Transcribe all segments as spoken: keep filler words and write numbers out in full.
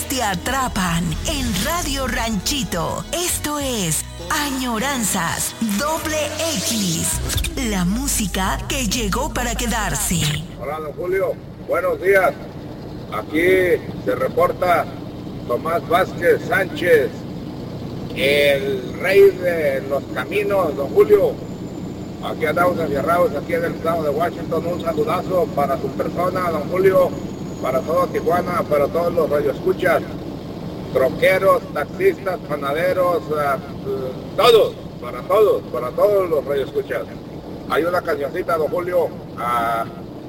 te atrapan en Radio Ranchito. Esto es Añoranzas Doble X, la música que llegó para quedarse. Hola, don Julio, buenos días. Aquí se reporta Tomás Vázquez Sánchez, el rey de los caminos, don Julio. Aquí andamos encerrados aquí en el estado de Washington. Un saludazo para su persona, don Julio, para todo Tijuana, para todos los radioescuchas, troqueros, taxistas, panaderos, uh, todos, para todos, para todos los radioescuchas. Hay una cancioncita, don Julio, a,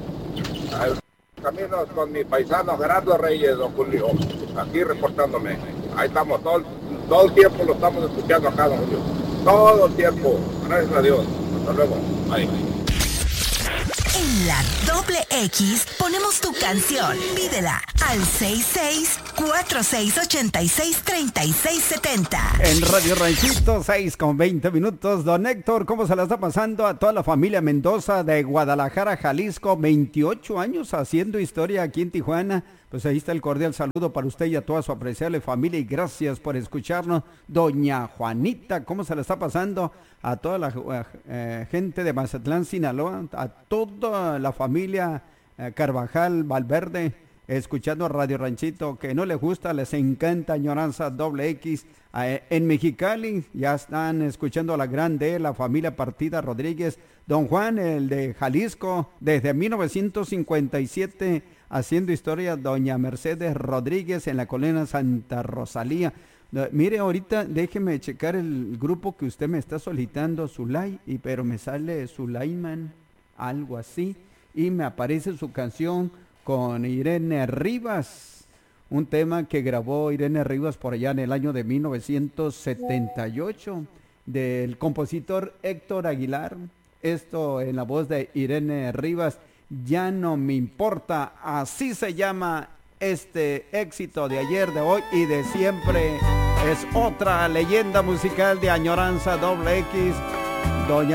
a caminos con mi paisano Gerardo Reyes, don Julio, aquí reportándome. Ahí estamos, todo, todo el tiempo lo estamos escuchando acá, don Julio. Todo el tiempo, gracias a Dios. Hasta luego. Bye. En la Doble X ponemos tu canción. Pídela al seis seis cuatro seis ocho seis tres seis siete cero. En Radio Ranchito, seis con veinte minutos. Don Héctor, ¿cómo se la está pasando a toda la familia Mendoza de Guadalajara, Jalisco? veintiocho años haciendo historia aquí en Tijuana. Pues ahí está el cordial saludo para usted y a toda su apreciable familia, y gracias por escucharnos. Doña Juanita, ¿cómo se la está pasando a toda la eh, gente de Mazatlán, Sinaloa, a toda la familia eh, Carvajal, Valverde, escuchando Radio Ranchito, que no les gusta, les encanta Añoranza Doble X? Eh, en Mexicali ya están escuchando a la grande, la familia Partida Rodríguez. Don Juan, el de Jalisco, desde mil novecientos cincuenta y siete haciendo historia, doña Mercedes Rodríguez en la colina Santa Rosalía. Mire, ahorita déjeme checar el grupo que usted me está solicitando, Zulay, y pero me sale Zulayman, algo así, y me aparece su canción con Irene Rivas, un tema que grabó Irene Rivas por allá en el año de mil novecientos setenta y ocho, del compositor Héctor Aguilar. Esto en la voz de Irene Rivas. Ya no me importa, así se llama este éxito de ayer, de hoy y de siempre. Es otra leyenda musical de Añoranza Doble X, doña